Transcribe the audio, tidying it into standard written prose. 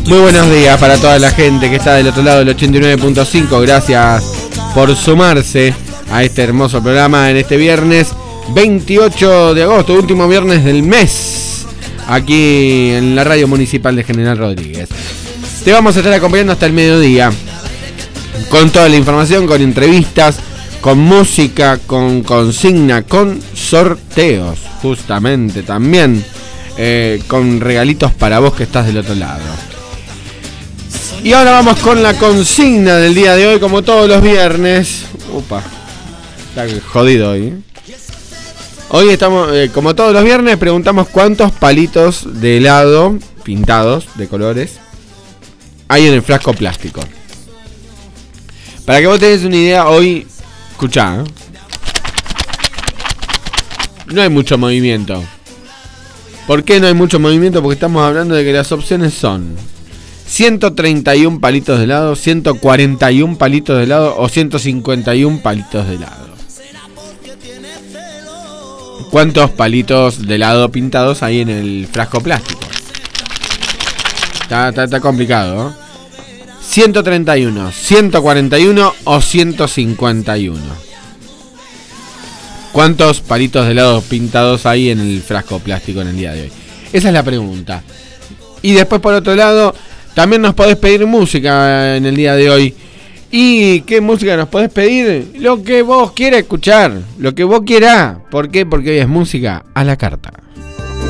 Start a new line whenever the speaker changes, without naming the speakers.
Muy buenos días para toda la gente que está del otro lado del 89.5. Gracias por sumarse a este hermoso programa en este viernes 28 de agosto, último viernes del mes, aquí en la radio municipal de General Rodríguez. Te vamos a estar acompañando hasta el mediodía con toda la información, con entrevistas, con música, con consigna, con sorteos, justamente también, con regalitos para vos que estás del otro lado. Y ahora vamos con la consigna del día de hoy, como todos los viernes. Upa, está jodido hoy. Hoy estamos, como todos los viernes, preguntamos cuántos palitos de helado pintados de colores hay en el frasco plástico. Para que vos tengas una idea, hoy, escuchá, no hay mucho movimiento. ¿Por qué no hay mucho movimiento? Porque estamos hablando de que las opciones son 131 palitos de helado, 141 palitos de helado o 151 palitos de helado. ¿Cuántos palitos de helado pintados hay en el frasco plástico? Está complicado, ¿eh? 131, 141 o 151. ¿Cuántos palitos de helado pintados hay en el frasco plástico en el día de hoy? Esa es la pregunta. Y después, por otro lado, también nos podés pedir música en el día de hoy. ¿Y qué música nos podés pedir? Lo que vos quieras escuchar, lo que vos quieras. ¿Por qué? Porque hoy es música a la carta.